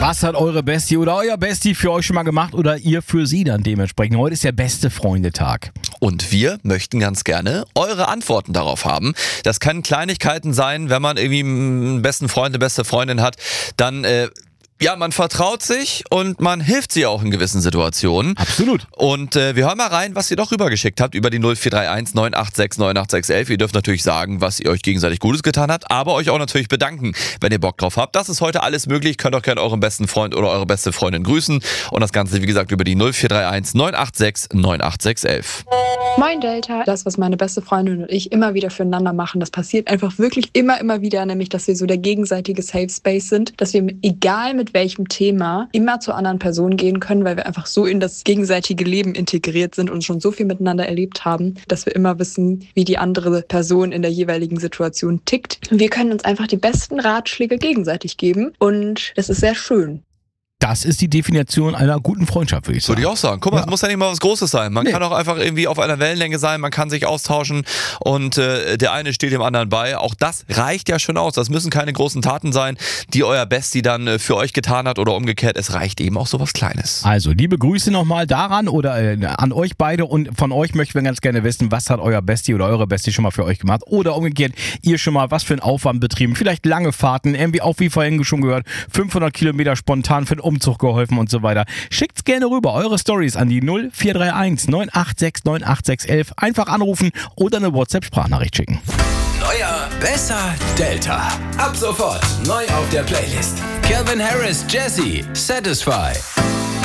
Was hat eure Bestie oder euer Bestie für euch schon mal gemacht oder ihr für sie dann dementsprechend? Heute ist der beste Freundetag. Und wir möchten ganz gerne eure Antworten darauf haben. Das können Kleinigkeiten sein, wenn man irgendwie einen besten Freund, eine beste Freundin hat, dann man vertraut sich und man hilft sie auch in gewissen Situationen. Absolut. Und wir hören mal rein, was ihr doch rübergeschickt habt über die 0431 986 98611. Ihr dürft natürlich sagen, was ihr euch gegenseitig Gutes getan habt, aber euch auch natürlich bedanken, wenn ihr Bock drauf habt. Das ist heute alles möglich. Könnt auch gerne euren besten Freund oder eure beste Freundin grüßen. Und das Ganze, wie gesagt, über die 0431 986 98611. Moin Delta, das, was meine beste Freundin und ich immer wieder füreinander machen, das passiert einfach wirklich immer wieder, nämlich, dass wir so der gegenseitige Safe Space sind, dass wir egal mit welchem Thema immer zur anderen Person gehen können, weil wir einfach so in das gegenseitige Leben integriert sind und schon so viel miteinander erlebt haben, dass wir immer wissen, wie die andere Person in der jeweiligen Situation tickt. Wir können uns einfach die besten Ratschläge gegenseitig geben und das ist sehr schön. Das ist die Definition einer guten Freundschaft, würde ich sagen. Würde ich auch sagen. Guck mal, es muss ja nicht mal was Großes sein. Man kann auch einfach irgendwie auf einer Wellenlänge sein, man kann sich austauschen und der eine steht dem anderen bei. Auch das reicht ja schon aus. Das müssen keine großen Taten sein, die euer Bestie dann für euch getan hat oder umgekehrt. Es reicht eben auch sowas Kleines. Also, liebe Grüße nochmal daran oder an euch beide und von euch möchten wir ganz gerne wissen, was hat euer Bestie oder eure Bestie schon mal für euch gemacht oder umgekehrt, ihr schon mal was für einen Aufwand betrieben, vielleicht lange Fahrten, irgendwie auch wie vorhin schon gehört, 500 Kilometer spontan für den Umzug geholfen und so weiter. Schickt's gerne rüber, eure Stories an die 0431 986 98611. Einfach anrufen oder eine WhatsApp-Sprachnachricht schicken. Neuer, besser, Delta. Ab sofort neu auf der Playlist. Calvin Harris, Jesse, Satisfy.